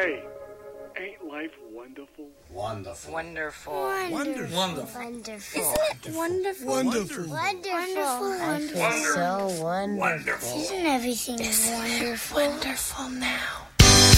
Hey, ain't life wonderful? Wonderful. Wonderful. Wonderful. Wonderful. Isn't it wonderful? Wonderful. I feel so wonderful. Isn't everything wonderful? Wonderful now.